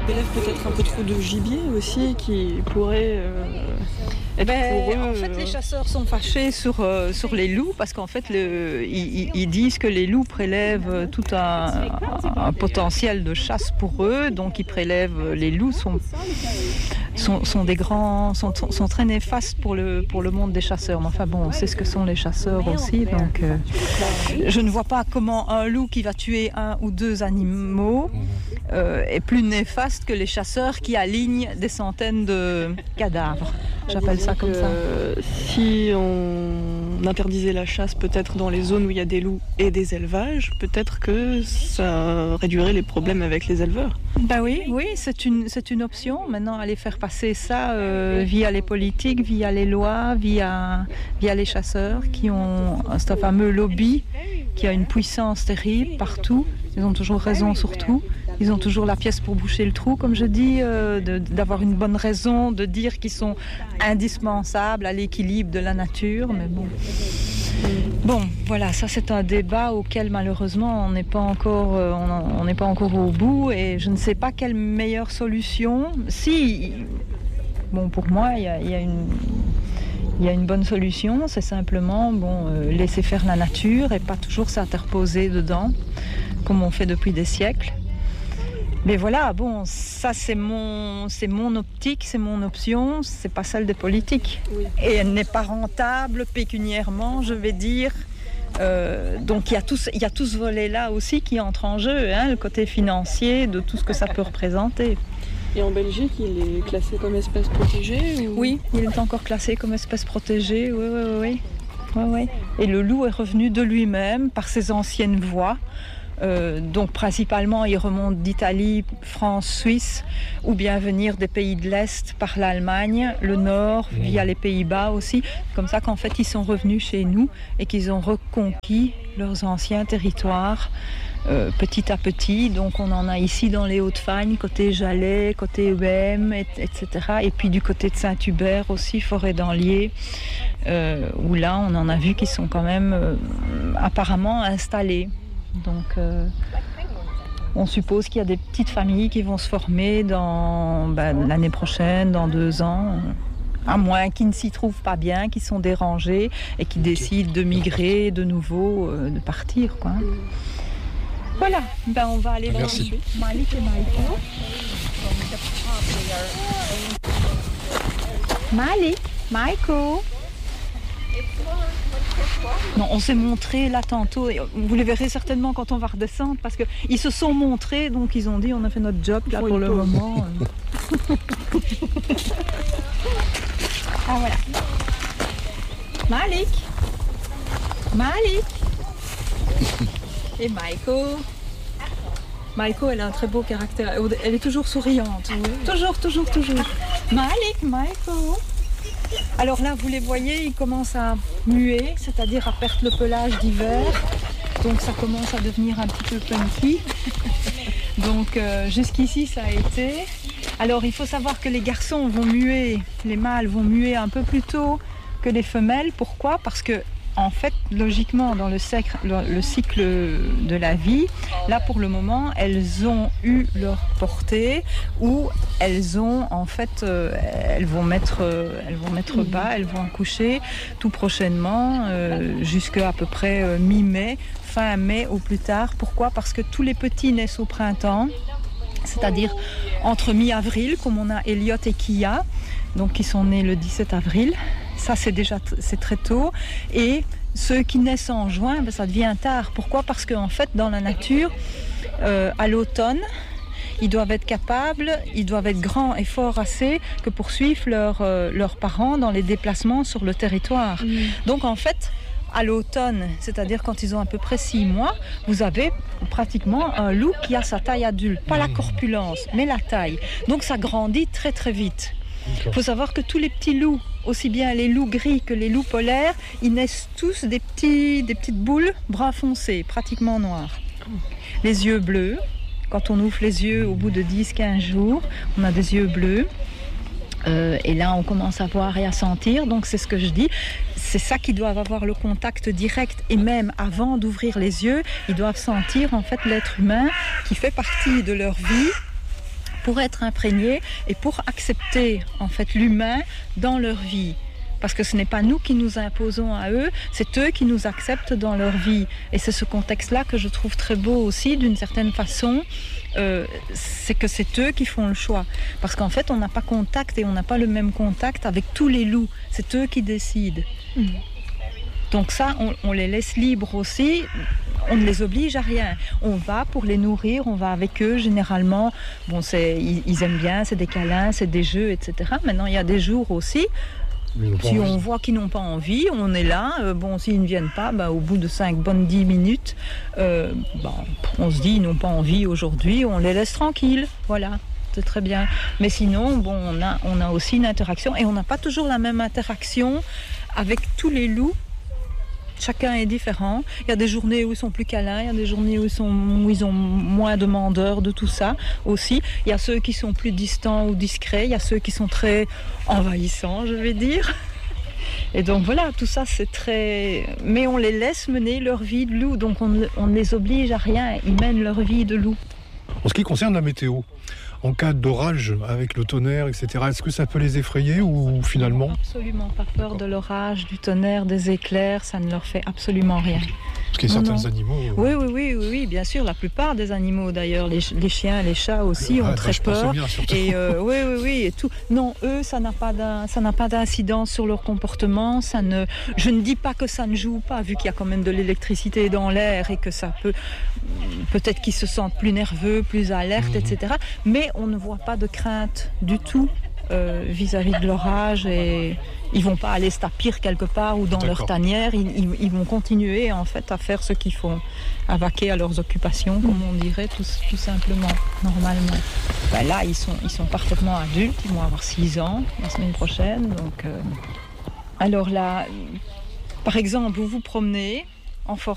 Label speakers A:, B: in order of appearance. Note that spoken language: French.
A: Élèvent peut-être un peu trop de gibier aussi qui pourrait être pour eux.
B: En fait, les chasseurs sont fâchés sur les loups parce qu'en fait, ils disent que les loups prélèvent tout un potentiel de chasse pour eux. Donc, ils prélèvent les loups sont des grands, sont très néfastes pour le monde des chasseurs. Mais enfin bon, on sait ce que sont les chasseurs aussi. Donc, je ne vois pas comment un loup qui va tuer 1 ou 2 animaux est plus néfaste que les chasseurs qui alignent des centaines de cadavres. J'appelle ça comme ça.
A: Si on interdisait la chasse peut-être dans les zones où il y a des loups et des élevages, peut-être que ça réduirait les problèmes avec les éleveurs.
B: Oui, c'est une option. Maintenant, aller faire passer ça via les politiques, via les lois, via les chasseurs qui ont ce fameux lobby qui a une puissance terrible partout. Ils ont toujours raison sur tout. Ils ont toujours la pièce pour boucher le trou, comme je dis, d'avoir une bonne raison, de dire qu'ils sont indispensables à l'équilibre de la nature. Mais bon, voilà, ça c'est un débat auquel malheureusement on n'est pas encore au bout et je ne sais pas quelle meilleure solution. Si, bon, pour moi, il y a une bonne solution, c'est simplement laisser faire la nature et pas toujours s'interposer dedans, comme on fait depuis des siècles. Mais voilà, bon, ça c'est mon optique, c'est mon option, c'est pas celle des politiques. Oui. Et elle n'est pas rentable pécuniairement, je vais dire. Donc il y a tout ce volet-là aussi qui entre en jeu, le côté financier de tout ce que ça peut représenter.
A: Et en Belgique, il est classé comme espèce protégée ou...
B: Oui, il est encore classé comme espèce protégée, oui. Et le loup est revenu de lui-même par ses anciennes voies. Donc principalement il remonte d'Italie, France, Suisse ou bien venir des pays de l'Est par l'Allemagne, le Nord via les Pays-Bas aussi, comme ça qu'en fait ils sont revenus chez nous et qu'ils ont reconquis leurs anciens territoires petit à petit. Donc on en a ici dans les Hauts-de-Fagne, côté Jalais, côté Huem, etc. Et puis du côté de Saint-Hubert aussi, Forêt d'Anlier, où là on en a vu qu'ils sont quand même apparemment installés. Donc on suppose qu'il y a des petites familles qui vont se former l'année prochaine, dans 2 ans, à moins qu'ils ne s'y trouvent pas bien, qu'ils sont dérangés et qu'ils décident de migrer de nouveau, de partir, quoi. Voilà, on va aller voir Malik et Maiko. Malik, Maiko. Non, on s'est montré là tantôt, vous les verrez certainement quand on va redescendre parce qu'ils se sont montrés, donc ils ont dit on a fait notre job là pour le moment. Ah voilà. Malik et Maiko. Maiko, elle a un très beau caractère, elle est toujours souriante, toujours. Malik, Maiko. Alors là, vous les voyez, ils commencent à muer, c'est-à-dire à perdre le pelage d'hiver. Donc ça commence à devenir un petit peu funky. Donc jusqu'ici, ça a été. Alors il faut savoir que les garçons vont muer, les mâles vont muer un peu plus tôt que les femelles. Pourquoi ? Parce que en fait, logiquement, dans le cycle de la vie, là pour le moment, elles ont eu leur portée où elles ont en fait, elles vont mettre bas, elles vont accoucher tout prochainement, jusqu'à à peu près mi-mai, fin mai au plus tard. Pourquoi ? Parce que tous les petits naissent au printemps, c'est-à-dire entre mi-avril, comme on a Elliot et Kia, donc qui sont nés le 17 avril. Ça, c'est très tôt. Et ceux qui naissent en juin, ça devient tard. Pourquoi ? Parce qu'en fait, dans la nature, à l'automne, ils doivent être capables, ils doivent être grands et forts assez que pour suivre leurs parents dans les déplacements sur le territoire. Donc, en fait, à l'automne, c'est-à-dire quand ils ont à peu près 6 mois, vous avez pratiquement un loup qui a sa taille adulte. Pas la corpulence, mais la taille. Donc, ça grandit très, très vite. Il faut savoir que tous les petits loups, aussi bien les loups gris que les loups polaires, ils naissent tous des petites boules brun foncé, pratiquement noires. Les yeux bleus, quand on ouvre les yeux au bout de 10-15 jours, on a des yeux bleus. Et là, on commence à voir et à sentir. Donc, c'est ce que je dis. C'est ça qu'ils doivent avoir le contact direct. Et même avant d'ouvrir les yeux, ils doivent sentir en fait l'être humain qui fait partie de leur vie pour être imprégnés et pour accepter en fait l'humain dans leur vie. Parce que ce n'est pas nous qui nous imposons à eux, c'est eux qui nous acceptent dans leur vie. Et c'est ce contexte-là que je trouve très beau aussi, d'une certaine façon, c'est que c'est eux qui font le choix. Parce qu'en fait, on n'a pas contact et on n'a pas le même contact avec tous les loups. C'est eux qui décident. Donc ça, on les laisse libres aussi. On ne les oblige à rien. On va pour les nourrir, on va avec eux généralement. Bon, ils aiment bien, c'est des câlins, c'est des jeux, etc. Maintenant, il y a des jours aussi. Si on voit qu'ils n'ont pas envie, on est là. S'ils ne viennent pas, au bout de 5 bonnes 10 minutes, on se dit ils n'ont pas envie aujourd'hui, on les laisse tranquilles. Voilà, c'est très bien. Mais sinon, on a aussi une interaction et on n'a pas toujours la même interaction avec tous les loups. Chacun est différent. Il y a des journées où ils sont plus câlins, il y a des journées où ils ont moins demandeurs de tout ça aussi. Il y a ceux qui sont plus distants ou discrets, il y a ceux qui sont très envahissants, je vais dire. Et donc voilà, tout ça c'est très... Mais on les laisse mener leur vie de loup, donc on ne les oblige à rien, ils mènent leur vie de loup.
C: En ce qui concerne la météo, en cas d'orage avec le tonnerre, etc., est-ce que ça peut les effrayer ou finalement ?
B: Absolument pas peur de l'orage, du tonnerre, des éclairs, ça ne leur fait absolument rien.
C: Parce qu'il y a certains animaux...
B: Oui, bien sûr, la plupart des animaux d'ailleurs, les chiens, les chats aussi ont très peur.
C: Bien,
B: et et tout. Non, eux, ça n'a pas d'incidence sur leur comportement. Je ne dis pas que ça ne joue pas, vu qu'il y a quand même de l'électricité dans l'air et que ça peut-être qu'ils se sentent plus nerveux, plus alertes, etc. Mais on ne voit pas de crainte du tout vis-à-vis de l'orage et ils vont pas aller se tapir quelque part ou dans leur tanière. Ils vont continuer en fait à faire ce qu'ils font, à vaquer à leurs occupations, comme on dirait tout simplement, normalement. Là, ils sont parfaitement adultes, ils vont avoir 6 ans la semaine prochaine. Donc, alors là, par exemple, vous vous promenez en forêt.